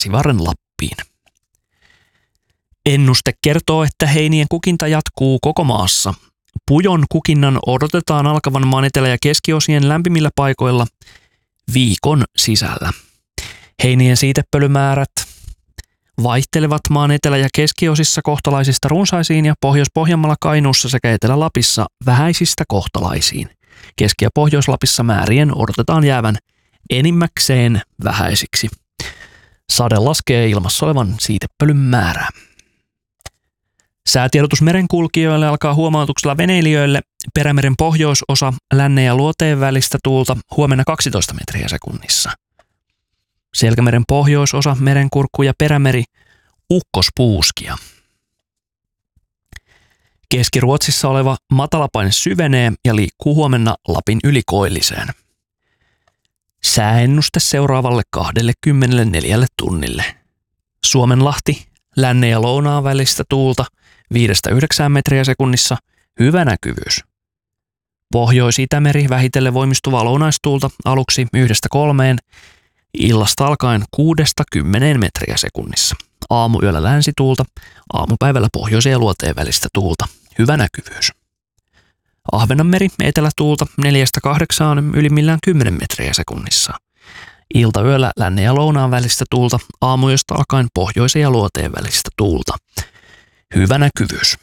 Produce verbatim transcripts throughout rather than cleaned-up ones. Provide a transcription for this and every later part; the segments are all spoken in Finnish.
Länsivarren Lappiin. Ennuste kertoo, että heinien kukinta jatkuu koko maassa. Pujon kukinnan odotetaan alkavan maan etelä- ja keskiosien lämpimillä paikoilla viikon sisällä. Heinien siitepölymäärät vaihtelevat maan etelä- ja keskiosissa kohtalaisista runsaisiin ja Pohjois-Pohjanmaalla, Kainuussa sekä Etelä-Lapissa vähäisistä kohtalaisiin. Keski- ja Pohjois-Lapissa määrien odotetaan jäävän enimmäkseen vähäisiksi. Sade laskee ilmassa olevan siitepölyn määrää. Säätiedotus merenkulkijoille alkaa huomautuksella veneilijöille. Perämeren pohjoisosa lännen ja luoteen välistä tuulta huomenna kaksitoista metriä sekunnissa. Selkämeren pohjoisosa, merenkurkku ja perämeri ukkospuuskia. Keski-Ruotsissa oleva matalapaine syvenee ja liikkuu huomenna Lapin ylikoilliseen. Sääennuste seuraavalle kaksikymmentäneljä tunnille. Suomenlahti, lännen ja lounaan välistä tuulta viidestä yhdeksään metriä sekunnissa, hyvä näkyvyys. Pohjois-Itämeri vähitellen voimistuvaa lounaistuulta aluksi yhdestä kolmeen, illasta alkaen kuudesta kymmeneen metriä sekunnissa. Aamuyöllä länsituulta, aamupäivällä pohjoiseen ja luoteen välistä tuulta, hyvä näkyvyys. Ahvenanmeri etelätuulta neljästä kahdeksaan, ylimmillään kymmenen metriä sekunnissa. Iltayöllä lännen ja lounaan välistä tuulta, aamuyöstä alkaen pohjoiseen ja luoteen välistä tuulta, hyvä näkyvyys.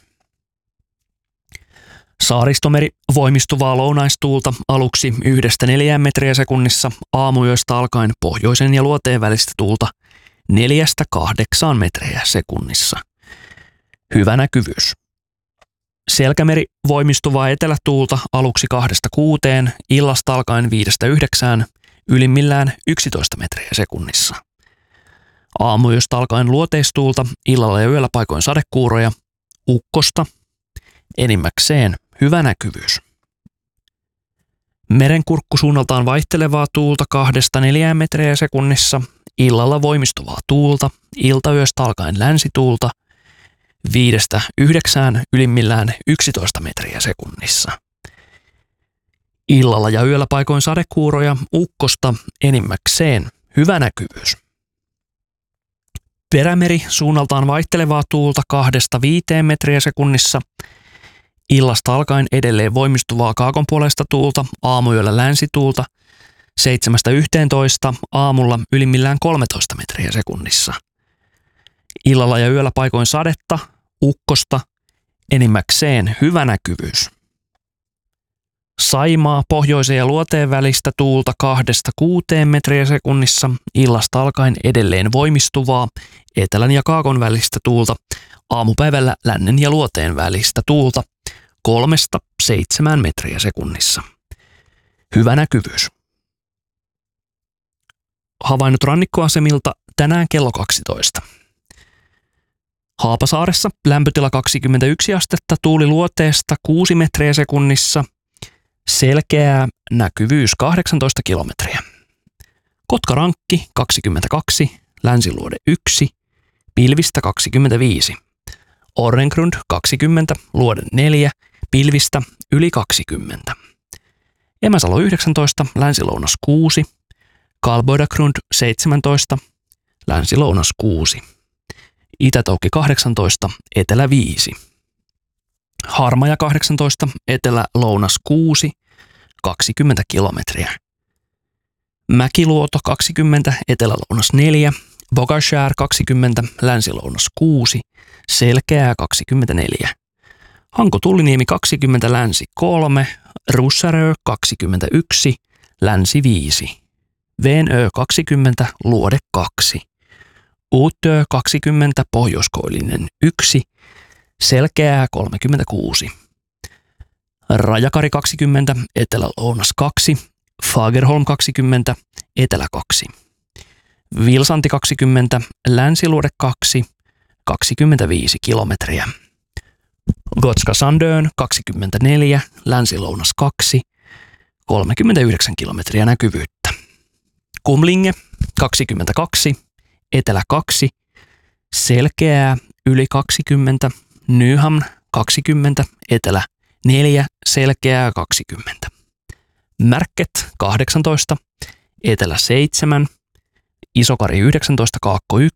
Saaristomeri voimistuvaa lounaistuulta aluksi yhdestä neljään metriä sekunnissa, aamuyöstä alkaen pohjoisen ja luoteen välistä tuulta neljästä kahdeksaan metriä sekunnissa, hyvä näkyvyys. Selkämeri voimistuvaa etelätuulta aluksi kahdesta kuuteen, illasta alkaen viidestä yhdeksään, ylimmillään yksitoista metriä sekunnissa. Aamuyöstä alkaen luoteistuulta, illalla ja yöllä paikoin sadekuuroja, ukkosta, enimmäkseen hyvä näkyvyys. Merenkurkku suunnaltaan vaihtelevaa tuulta kahdesta neljään metriä sekunnissa, illalla voimistuvaa tuulta, iltayöstä alkaen länsituulta, viidestä yhdeksään, ylimmillään yksitoista metriä sekunnissa. Illalla ja yöllä paikoin sadekuuroja, ukkosta, enimmäkseen hyvä näkyvyys. Perämeri suunnaltaan vaihtelevaa tuulta kahdesta viiteen metriä sekunnissa, illasta alkaen edelleen voimistuvaa kaakonpuoleista tuulta, aamuyöllä länsituulta, seitsemästä yhteentoista, aamulla ylimmillään kolmetoista metriä sekunnissa. Illalla ja yöllä paikoin sadetta, ukkosta, enimmäkseen hyvä näkyvyys. Saimaa pohjoiseen ja luoteen välistä tuulta kahdesta kuuteen metriä sekunnissa, illasta alkaen edelleen voimistuvaa, etelän ja kaakon välistä tuulta, aamupäivällä lännen ja luoteen välistä tuulta kolmesta seitsemään metriä sekunnissa. Hyvä näkyvyys. Havainnot rannikkoasemilta tänään kello kaksitoista. Haapasaaressa lämpötila kaksikymmentäyksi astetta, tuuli luoteesta kuusi metriä sekunnissa, selkeää näkyvyys kahdeksantoista kilometriä. Kotkarankki kaksikymmentäkaksi, länsiluode yksi, pilvistä kaksikymmentäviisi. Orrengrund kaksikymmentä, luode neljä, pilvistä yli kaksikymmentä. Emäsalo yhdeksäntoista, länsilounas kuusi, Kalboidagrund seitsemäntoista, länsilounas kuusi. Itätoukki kahdeksantoista, etelä viisi. Harmaja kahdeksantoista, etelä lounas kuusi, kaksikymmentä kilometriä. Mäkiluoto kaksikymmentä, etelä lounas neljä, Bogashär kaksikymmentä, länsi lounas kuusi, selkeää kaksikymmentäneljä. Hanko Tulliniemi kaksikymmentä, länsi kolme, Russarö kaksikymmentäyksi, länsi viisi. Venö kaksikymmentä, luode kaksi. Uutö kaksikymmentä, pohjoiskoillinen yksi, selkeää kolmekymmentäkuusi. Rajakari kaksikymmentä, etelä-lounas kaksi, Fagerholm kaksikymmentä, etelä kaksi. Vilsanti kaksikymmentä, länsiluode kaksi, kaksikymmentäviisi kilometriä. Gotska Sandön kaksikymmentäneljä, länsilounas kaksi, kolmekymmentäyhdeksän kilometriä näkyvyyttä. Kumlinge kaksikymmentäkaksi, etelä kaksi, selkeää yli kaksikymmentä, Nyhamn kaksikymmentä, etelä neljä, selkeää kaksikymmentä. Märket kahdeksantoista, etelä seitsemän, Isokari yhdeksäntoista, kaakko